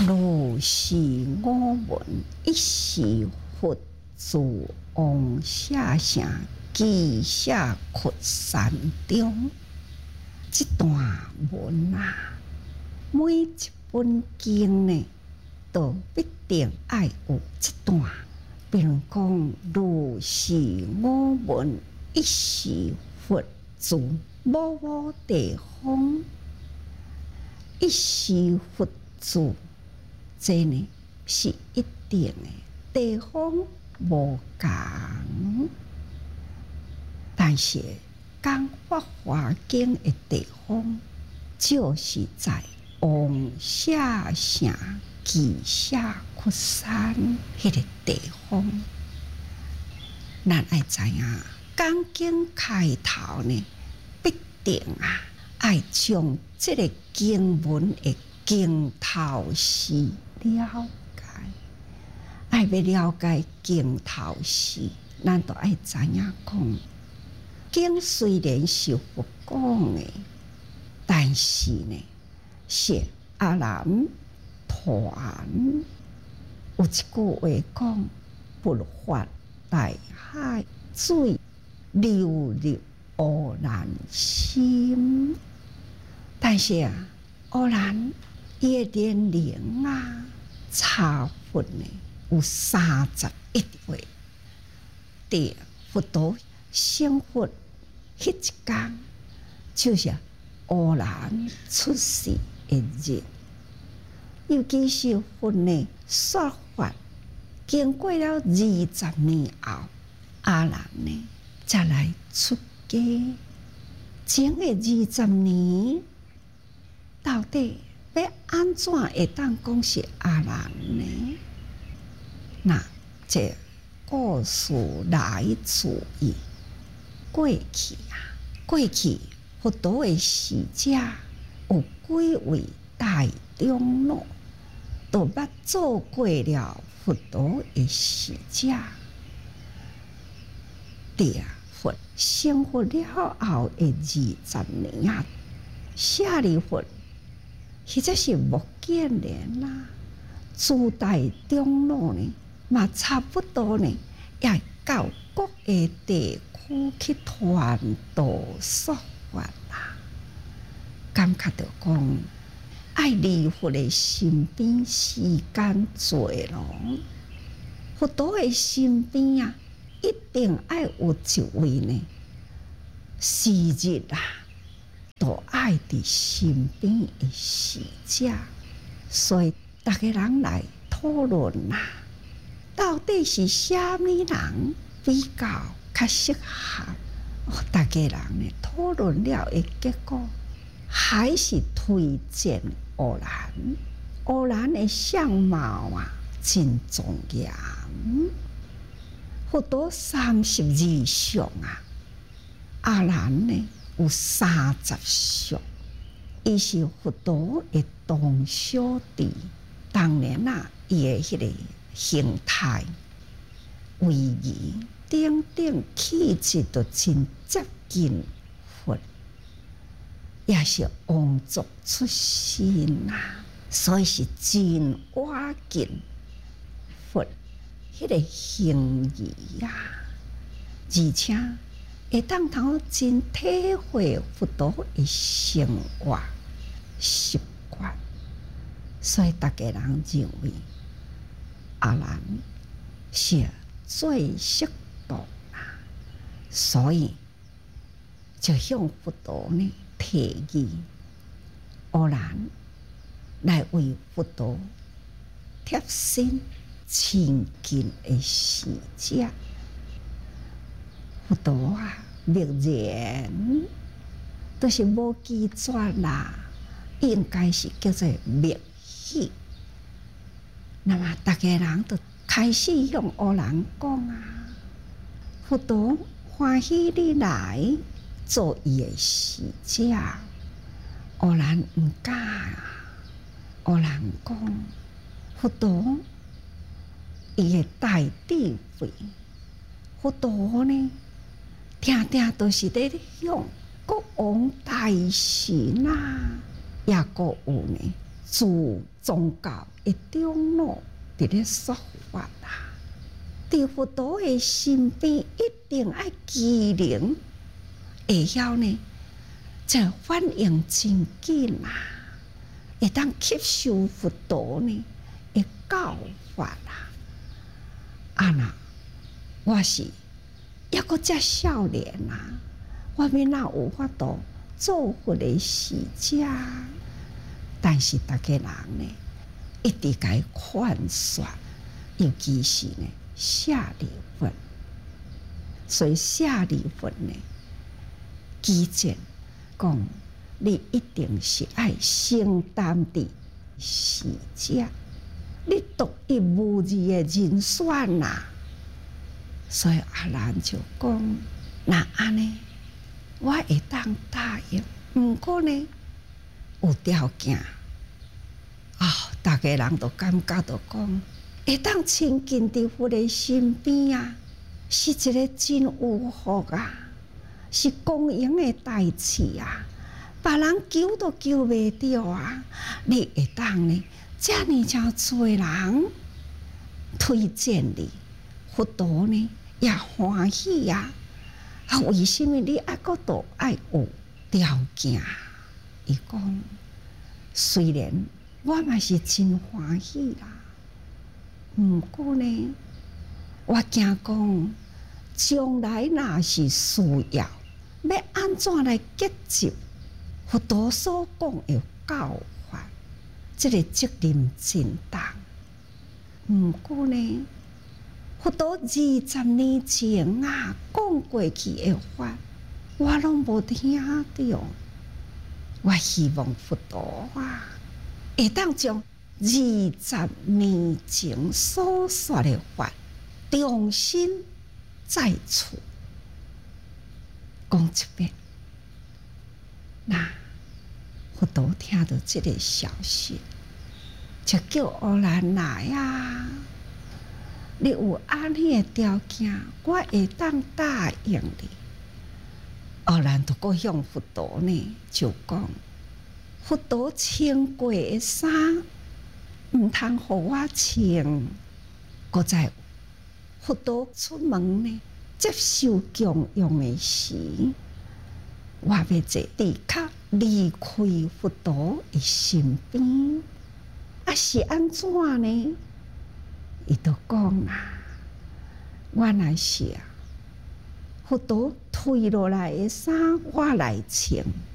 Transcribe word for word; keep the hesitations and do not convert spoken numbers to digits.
如是我闻，一时佛自往下城，记下屈山中。这段文啊，每一本经呢，都必定爱有这段。比如讲，如是我闻，一时佛自某某地方，一时佛自。这呢是一定的地方无同，但是讲法华经的地方，就是在王舍城岐舍屈山迄个地方。咱爱知影，讲经开头呢，必定啊，爱将这个经文的经头诗了解，爱要了解经头诗，咱都爱知影讲，经虽然是佛讲的，但是呢，是阿难传。有一句话讲：“佛法大海，水流入阿难心。”但是啊，阿难伊的年龄啊，差分呢有三十一岁。伫佛陀成佛迄一天，就是阿难出世的日。尤其是佛呢说法，经过了二十年后，阿难呢才来出家。前的二十年，到底要安怎会当讲是阿难呢？那这故事来自于过去啊，过去佛陀的使者有几位大长老，都捌做过了佛陀的使者。伫啊，佛成佛了后的二十年啊，舍利弗实在是目犍连啦，诸大长老呢，嘛差不多呢，也到各个地区去传道说法啦。感觉到讲，爱离佛的身边时间多咯，佛陀的身边啊，一定爱有一位呢，时日啊，都爱伫身边的使者。所以大家人来讨论啊，到底是啥物人比较较适合？哦，大家人呢讨论了的结果，还是推荐阿难。阿难的相貌啊，真庄严。佛陀三十二相啊，阿难呢有三十相。伊是佛陀的同小弟，当然啦，伊的迄个形态、威仪等等气质都真接近佛，也是王族出身啊，所以是真瓦近佛迄个形仪啊，而且会当头真体会佛陀的生活习惯，所以大家人认为阿难是最适当啊，所以就向佛陀呢提议，阿难来为佛陀贴身亲近的使者。佛陀啊，默然都是无记转啦，应该是叫做默许。那么大家人都开始向阿难讲啊，佛陀欢喜你来做伊的使者。阿难唔敢啊，阿难讲，佛陀伊的大智慧，佛陀呢，定定都是在向国王大神啊，也个有呢自宗教的长老伫咧说法啊，伫佛陀的身边一定爱机灵，会晓呢，这反应真紧啊，会当吸收佛陀呢的教法啊。啊那我是抑阁遮少年啊，我要哪有法度做佛的使者？但是大家人呢，一直甲伊劝说，尤其是呢舍利弗，所以舍利弗呢，基建讲你一定是爱承担的使者，你独一无二的人选呐、啊。所以阿难就讲：那安尼，我会当答应，毋过呢有条件。啊、哦，大家人都感觉到讲，会当亲近伫佛的身边啊，是一个真有福啊，是公营的代志啊，别人求都求袂到啊，你会当呢？遮尔诚多人推荐你，佛陀呢也欢喜啊。啊，为什么你爱阁都爱有条件？伊讲，虽然我嘛是真欢喜啦，毋过呢，我惊讲将来若是需要，要安怎来结集佛陀所讲的教法？这个责任真重。毋过呢，佛陀二十年前啊讲过去的法，我拢无听到。我希望佛陀啊，会当将二十年前所说的法，重新再次讲一遍。那佛陀听到这个消息，就叫阿难来啊！你有安尼的条件，我会当答应你。阿难都搁向佛陀呢，就讲：佛陀穿过的衫，毋通互我穿。搁再佛陀出门呢，接受供养的时，我要坐立刻离开佛陀的身边。啊，是安怎呢？伊就讲啊，原来是啊，佛陀退落来的衫我来穿，